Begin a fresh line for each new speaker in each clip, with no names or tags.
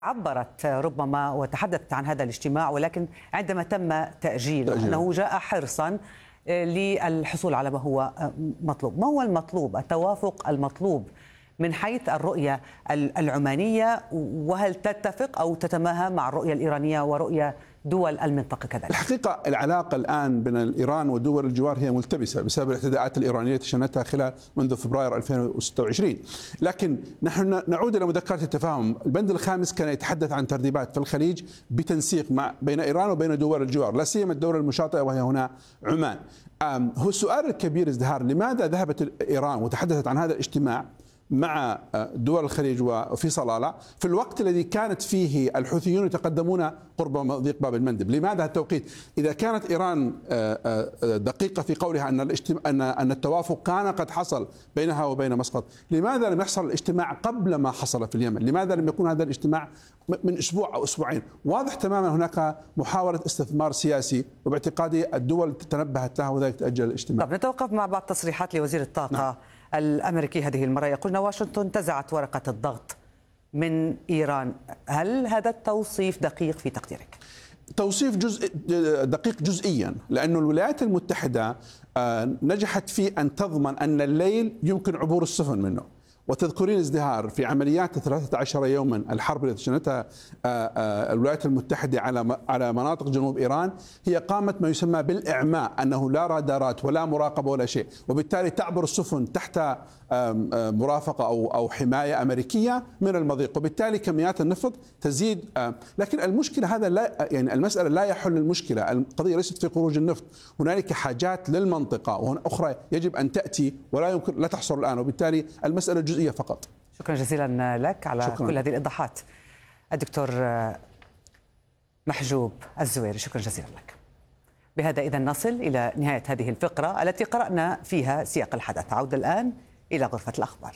عبرت ربما وتحدثت عن هذا الاجتماع، ولكن عندما تم تأجيله أنه جاء حرصا للحصول على ما هو مطلوب. ما هو المطلوب، التوافق المطلوب من حيث الرؤية العمانية، وهل تتفق أو تتماهى مع الرؤية الإيرانية ورؤية دول المنطقة كذلك؟
الحقيقة العلاقة الآن بين إيران ودول الجوار هي ملتبسة بسبب الاعتداءات الإيرانية التي شنتها خلال منذ فبراير 2026. لكن نحن نعود إلى مذكرة التفاهم. البند الخامس كان يتحدث عن ترتيبات في الخليج بتنسيق بين إيران وبين دول الجوار، لا سيما الدولة المشاطئة وهي هنا عمان. هو السؤال الكبير ازدهار، لماذا ذهبت إيران وتحدثت عن هذا الاجتماع مع دول الخليج وفي صلالة في الوقت الذي كانت فيه الحوثيون يتقدمون قرب مضيق باب المندب؟ لماذا التوقيت؟ إذا كانت إيران دقيقة في قولها أن التوافق كان قد حصل بينها وبين مسقط، لماذا لم يحصل الاجتماع قبل ما حصل في اليمن؟ لماذا لم يكون هذا الاجتماع من أسبوع أو أسبوعين؟ واضح تماما هناك محاولة استثمار سياسي، وباعتقادي الدول تنبهت لها وذلك تأجل الاجتماع.
طب نتوقف مع بعض تصريحات لوزير الطاقة الأمريكي هذه المرة، يقول أن واشنطن انتزعت ورقة الضغط من إيران. هل هذا التوصيف دقيق في تقديرك؟
توصيف دقيق جزئيا، لأن الولايات المتحدة نجحت في أن تضمن أن الليل يمكن عبور السفن منه. وتذكرين ازدهار في عمليات 13 يوما الحرب التي شنتها الولايات المتحدة على مناطق جنوب إيران، هي قامت ما يسمى بالإعماء، أنه لا رادارات ولا مراقبة ولا شيء، وبالتالي تعبر السفن تحت مرافقة أو حماية أمريكية من المضيق، وبالتالي كميات النفط تزيد. لكن المشكلة هذا لا، يعني المسألة لا يحل المشكلة. القضية ليست في خروج النفط، هنالك حاجات للمنطقة وأخرى يجب أن تأتي لا تحصل الآن، وبالتالي المسألة جزئية فقط.
شكرا جزيلا لك على كل هذه الإيضاحات الدكتور محجوب الزويري، شكرا جزيلا لك. بهذا إذن نصل إلى نهاية هذه الفقرة التي قرأنا فيها سياق الحدث. عودة الآن إلى غرفة الأخبار.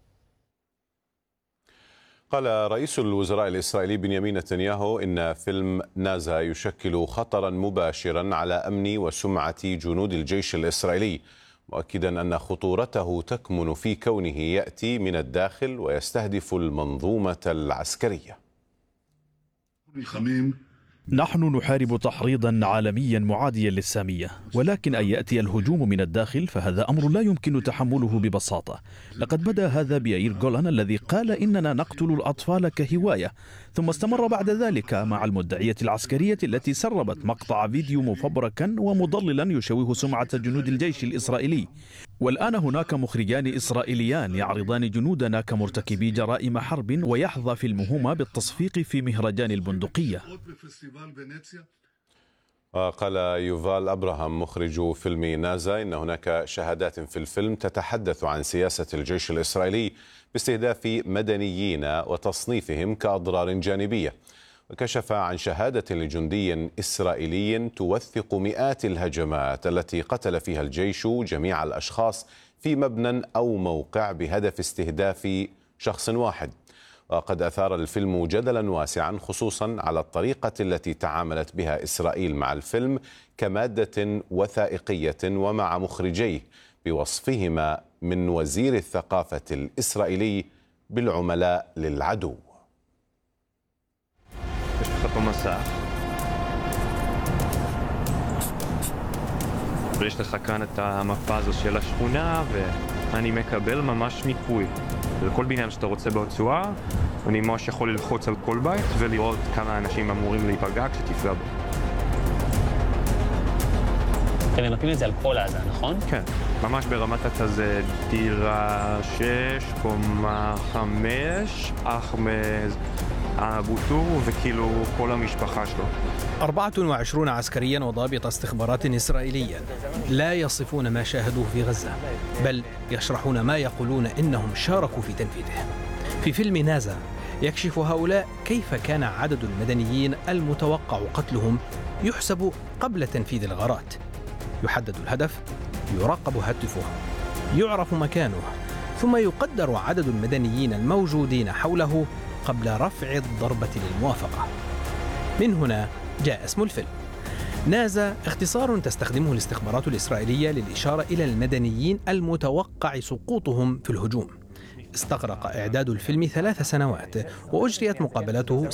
قال رئيس الوزراء الإسرائيلي بنيامين نتنياهو إن فيلم نازا يشكل خطرا مباشرا على أمن وسمعة جنود الجيش الإسرائيلي، مؤكدا أن خطورته تكمن في كونه يأتي من الداخل ويستهدف المنظومة العسكرية.
نحن نحارب تحريضا عالميا معاديا للسامية، ولكن أن يأتي الهجوم من الداخل فهذا أمر لا يمكن تحمله ببساطة. لقد بدأ هذا بيائير جولان الذي قال إننا نقتل الأطفال كهواية، ثم استمر بعد ذلك مع المدعية العسكرية التي سربت مقطع فيديو مفبركا ومضللا يشوه سمعة جنود الجيش الإسرائيلي. والآن هناك مخرجان إسرائيليان يعرضان جنودنا كمرتكبي جرائم حرب، ويحظى فيلمهما بالتصفيق في مهرجان البندقية.
قال يوفال أبراهام مخرج فيلم نازا إن هناك شهادات في الفيلم تتحدث عن سياسة الجيش الإسرائيلي باستهداف مدنيين وتصنيفهم كأضرار جانبية، وكشف عن شهادة لجندي إسرائيلي توثق مئات الهجمات التي قتل فيها الجيش جميع الأشخاص في مبنى أو موقع بهدف استهداف شخص واحد. وقد أثار الفيلم جدلا واسعا خصوصا على الطريقة التي تعاملت بها إسرائيل مع الفيلم كمادة وثائقية، ومع مخرجيه بوصفهما من وزير الثقافة الإسرائيلي بالعملاء للعدو.
ויש לך כאן את המפה הזו של השכונה, ואני מקבל ממש מיפוי לכל בניין שאתה רוצה ברצועה. אני ממש יכול ללחוץ על כל בית ולראות כמה אנשים אמורים להיפגע כשתפגע בו.
אתם נותנים את זה על כל עזה, נכון?
כן, ממש ברמת התזה, דירה 6, קומה 5, אחמד אבו טור וכאילו כל המשפחה שלו.
24 عسكريا وضابط استخبارات إسرائيليا لا يصفون ما شاهدوه في غزة، بل يشرحون ما يقولون إنهم شاركوا في تنفيذه. في فيلم نازا يكشف هؤلاء كيف كان عدد المدنيين المتوقع قتلهم يحسب قبل تنفيذ الغارات. يحدد الهدف، يراقب هاتفه، يعرف مكانه، ثم يقدر عدد المدنيين الموجودين حوله قبل رفع الضربة للموافقة. من هنا جاء اسم الفيلم. نازا اختصار تستخدمه الاستخبارات الإسرائيلية للإشارة إلى المدنيين المتوقع سقوطهم في الهجوم. استغرق إعداد الفيلم 3 سنوات، وأجريت مقابلته